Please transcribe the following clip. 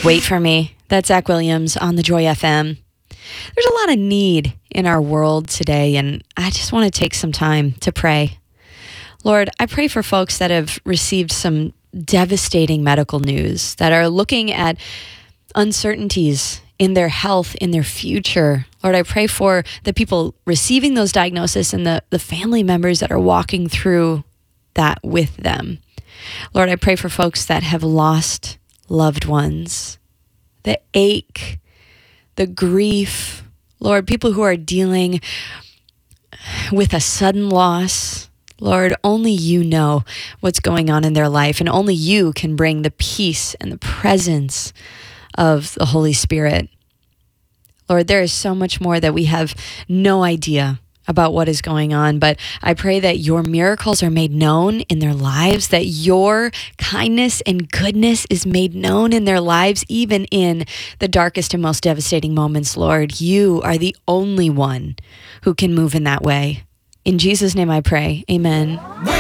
Wait for Me. That's Zach Williams on the Joy FM. There's a lot of need in our world today, and I just want to take some time to pray. Lord, I pray for folks that have received some devastating medical news, that are looking at uncertainties in their health, in their future. Lord, I pray for the people receiving those diagnoses and the family members that are walking through that with them. Lord, I pray for folks that have lost loved ones, the ache, the grief. Lord, people who are dealing with a sudden loss. Lord, only you know what's going on in their life, and only you can bring the peace and the presence of the Holy Spirit. Lord, there is so much more that we have no idea about what is going on, but I pray that your miracles are made known in their lives, that your kindness and goodness is made known in their lives, even in the darkest and most devastating moments, Lord. You are the only one who can move in that way. In Jesus' name I pray, amen.